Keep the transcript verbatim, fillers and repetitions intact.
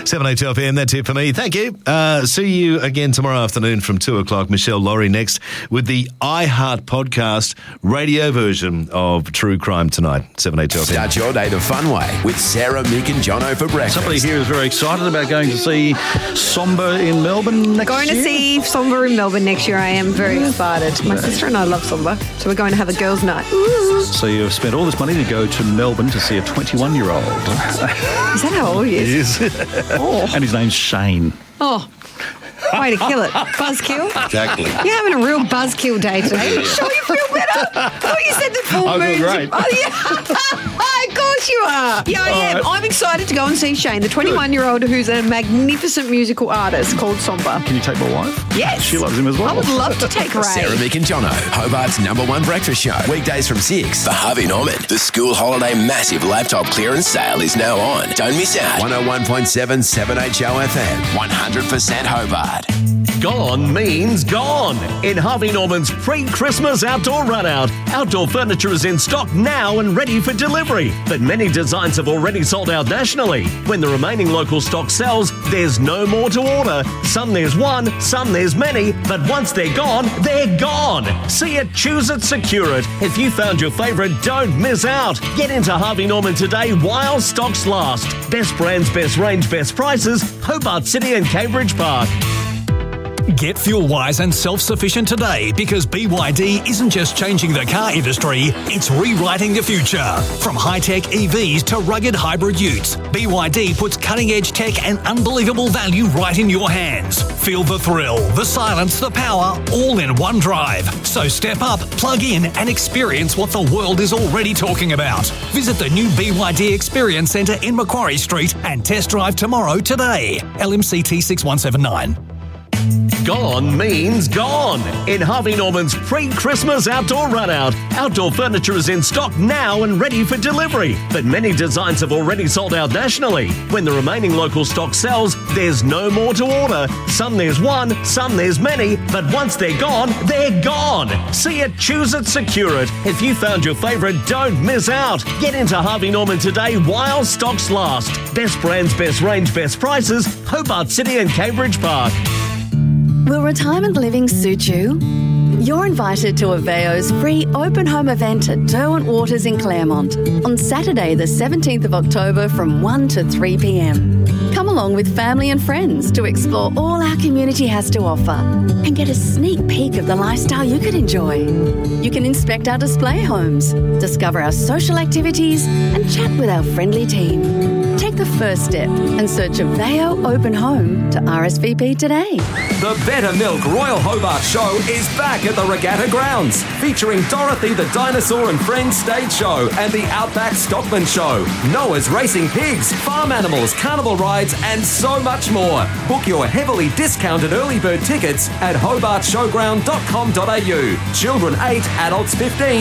seven H L F M, that's it for me. Thank you. Uh, see you again tomorrow afternoon from two o'clock. Michelle Laurie next with the iHeart podcast radio version of True Crime Tonight. seven H L F M. Start your day the fun way with Sarah, Mick and Jono for breakfast. Somebody here is very excited about going to see Somber in Melbourne next Going year. to see Somber in Melbourne next year. I am very excited. My sister and I love Somber, so we're going to have a girls' night. Ooh. So you've spent all this money to go to Melbourne to see a twenty-one-year-old. Is that how old he is? Oh. And his name's Shane. Oh. Way to kill it. Buzzkill. Exactly. You're having a real buzzkill day today. You sure you feel better? Oh, you said the full I feel moon. great. Oh, yeah. Of course you are. Yeah, I am. Right. I'm excited to go and see Shane, the twenty-one-year-old who's a magnificent musical artist called Somber. Can you take my wife? Yes. She loves him as well. I would love to take Ray. Sarah, Mick and Jono, Hobart's number one breakfast show. Weekdays from six. For Harvey Norman, the school holiday massive laptop clearance sale is now on. Don't miss out. one oh one point seven seven H O F M. one hundred percent Hobart. Gone means gone. In Harvey Norman's pre-Christmas outdoor run-out, outdoor furniture is in stock now and ready for delivery. But many designs have already sold out nationally. When the remaining local stock sells, there's no more to order. Some there's one, some there's many, but once they're gone, they're gone. See it, choose it, secure it. If you found your favourite, don't miss out. Get into Harvey Norman today while stocks last. Best brands, best range, best prices, Hobart City and Cambridge Park. Get fuel-wise and self-sufficient today because B Y D isn't just changing the car industry, it's rewriting the future. From high-tech E Vs to rugged hybrid utes, B Y D puts cutting-edge tech and unbelievable value right in your hands. Feel the thrill, the silence, the power, all in one drive. So step up, plug in and experience what the world is already talking about. Visit the new B Y D Experience Centre in Macquarie Street and test drive tomorrow today. L M C T six one seven nine. Gone means gone. In Harvey Norman's pre-Christmas outdoor run-out, outdoor furniture is in stock now and ready for delivery. But many designs have already sold out nationally. When the remaining local stock sells, there's no more to order. Some there's one, some there's many, but once they're gone, they're gone. See it, choose it, secure it. If you found your favourite, don't miss out. Get into Harvey Norman today while stocks last. Best brands, best range, best prices, Hobart City and Cambridge Park. Will retirement living suit you? You're invited to Aveo's free open home event at Derwent Waters in Claremont on Saturday the seventeenth of October from one to three p.m. Come along with family and friends to explore all our community has to offer and get a sneak peek of the lifestyle you could enjoy. You can inspect our display homes, discover our social activities and chat with our friendly team. Take the first step and search Aveo Open Home to R S V P today. The Better Milk Royal Hobart Show is back at the Regatta Grounds, featuring Dorothy the Dinosaur and Friends stage show and the Outback Stockman Show, Noah's Racing Pigs, farm animals, carnival rides and so much more. Book your heavily discounted early bird tickets at hobart showground dot com dot a u. Children eight, adults fifteen.